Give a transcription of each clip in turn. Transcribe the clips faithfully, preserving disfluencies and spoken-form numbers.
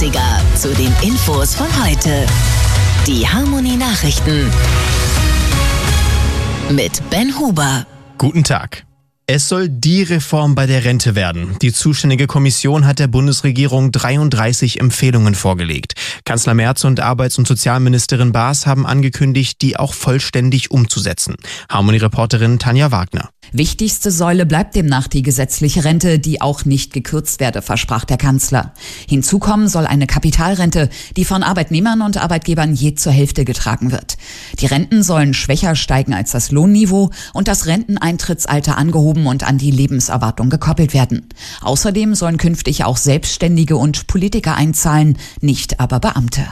achtziger zu den Infos von heute. Die Harmony Nachrichten mit Ben Huber. Guten Tag. Es soll die Reform bei der Rente werden. Die zuständige Kommission hat der Bundesregierung dreiunddreißig Empfehlungen vorgelegt. Kanzler Merz und Arbeits- und Sozialministerin Baas haben angekündigt, die auch vollständig umzusetzen. Harmony-Reporterin Tanja Wagner. Wichtigste Säule bleibt demnach die gesetzliche Rente, die auch nicht gekürzt werde, versprach der Kanzler. Hinzu kommen soll eine Kapitalrente, die von Arbeitnehmern und Arbeitgebern je zur Hälfte getragen wird. Die Renten sollen schwächer steigen als das Lohnniveau und das Renteneintrittsalter angehoben und an die Lebenserwartung gekoppelt werden. Außerdem sollen künftig auch Selbstständige und Politiker einzahlen, nicht aber Beamte.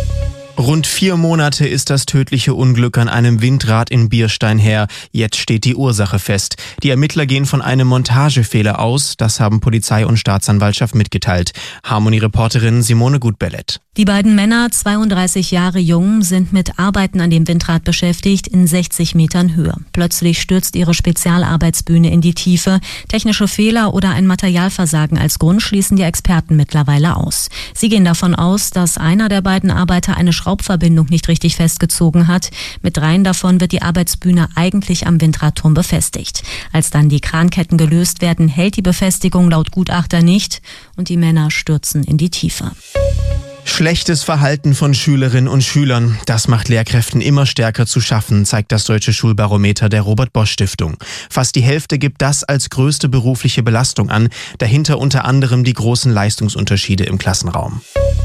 Rund vier Monate ist das tödliche Unglück an einem Windrad in Bierstein her. Jetzt steht die Ursache fest. Die Ermittler gehen von einem Montagefehler aus. Das haben Polizei und Staatsanwaltschaft mitgeteilt. Harmony-Reporterin Simone Gutbellett. Die beiden Männer, zweiunddreißig Jahre jung, sind mit Arbeiten an dem Windrad beschäftigt in sechzig Metern Höhe. Plötzlich stürzt ihre Spezialarbeitsbühne in die Tiefe. Technische Fehler oder ein Materialversagen als Grund schließen die Experten mittlerweile aus. Sie gehen davon aus, dass einer der beiden Arbeiter eine Schraubverbindung nicht richtig festgezogen hat. Mit dreien davon wird die Arbeitsbühne eigentlich am Windradturm befestigt. Als dann die Kranketten gelöst werden, hält die Befestigung laut Gutachter nicht und die Männer stürzen in die Tiefe. Schlechtes Verhalten von Schülerinnen und Schülern, das macht Lehrkräften immer stärker zu schaffen, zeigt das Deutsche Schulbarometer der Robert-Bosch-Stiftung. Fast die Hälfte gibt das als größte berufliche Belastung an, dahinter unter anderem die großen Leistungsunterschiede im Klassenraum.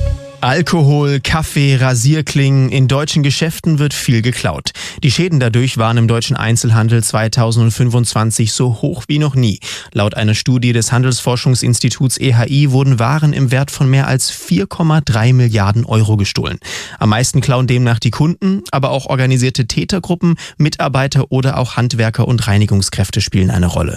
Alkohol, Kaffee, Rasierklingen, in deutschen Geschäften wird viel geklaut. Die Schäden dadurch waren im deutschen Einzelhandel zweitausendfünfundzwanzig so hoch wie noch nie. Laut einer Studie des Handelsforschungsinstituts E H I wurden Waren im Wert von mehr als vier Komma drei Milliarden Euro gestohlen. Am meisten klauen demnach die Kunden, aber auch organisierte Tätergruppen, Mitarbeiter oder auch Handwerker und Reinigungskräfte spielen eine Rolle.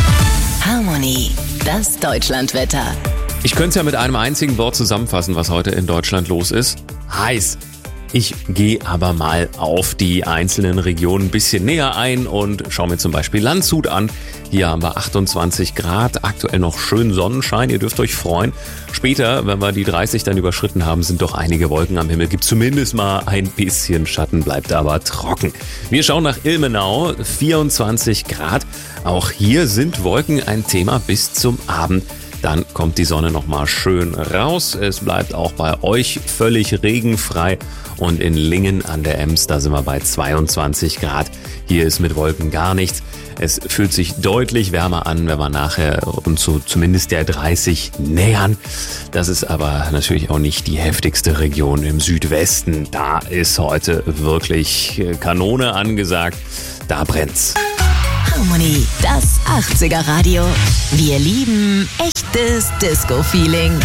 Harmony, das Deutschlandwetter. Ich könnte es ja mit einem einzigen Wort zusammenfassen, was heute in Deutschland los ist. Heiß. Ich gehe aber mal auf die einzelnen Regionen ein bisschen näher ein und schaue mir zum Beispiel Landshut an. Hier haben wir achtundzwanzig Grad, aktuell noch schön Sonnenschein, ihr dürft euch freuen. Später, wenn wir die dreißig dann überschritten haben, sind doch einige Wolken am Himmel. Gibt zumindest mal ein bisschen Schatten, bleibt aber trocken. Wir schauen nach Ilmenau, vierundzwanzig Grad. Auch hier sind Wolken ein Thema bis zum Abend. Dann kommt die Sonne nochmal schön raus. Es bleibt auch bei euch völlig regenfrei. Und in Lingen an der Ems, da sind wir bei zweiundzwanzig Grad. Hier ist mit Wolken gar nichts. Es fühlt sich deutlich wärmer an, wenn wir nachher uns so zumindest der dreißig nähern. Das ist aber natürlich auch nicht die heftigste Region im Südwesten. Da ist heute wirklich Kanone angesagt. Da brennt's. Harmony, das achtziger Radio. Wir lieben echtes Disco-Feeling.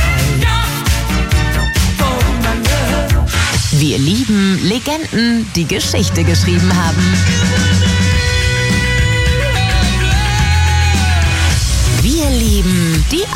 Wir lieben Legenden, die Geschichte geschrieben haben.